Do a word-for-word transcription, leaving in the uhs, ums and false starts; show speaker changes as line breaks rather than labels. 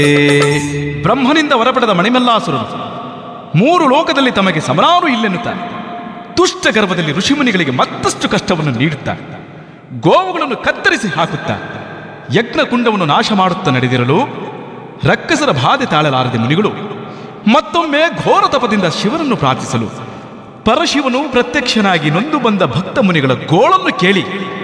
ಬ್ರಹ್ಮನಿಂದ ಹೊರಪಡೆದ ಮಣಿಮಲ್ಲಾಸುರನು ಮೂರು ಲೋಕದಲ್ಲಿ ತಮಗೆ ಸಮನಾರು ಇಲ್ಲೆನ್ನುತ್ತಾರೆ. ದುಷ್ಟ ಗರ್ಭದಲ್ಲಿ ಋಷಿಮುನಿಗಳಿಗೆ ಮತ್ತಷ್ಟು ಕಷ್ಟವನ್ನು ನೀಡುತ್ತಾರೆ. ಗೋವುಗಳನ್ನು ಕತ್ತರಿಸಿ ಹಾಕುತ್ತಾ ಯಜ್ಞಕುಂಡವನ್ನು ನಾಶ ಮಾಡುತ್ತಾ ನಡೆದಿರಲು ರಕ್ಕಸರ ಬಾಧೆ ತಾಳಲಾರದೆ ಮುನಿಗಳು ಮತ್ತೊಮ್ಮೆ ಘೋರ ತಪದಿಂದ ಶಿವನನ್ನು ಪ್ರಾರ್ಥಿಸಲು ಪರಶಿವನು ಪ್ರತ್ಯಕ್ಷನಾಗಿ ನೊಂದು ಬಂದ ಭಕ್ತ ಮುನಿಗಳ ಗೋಳನ್ನು ಕೇಳಿ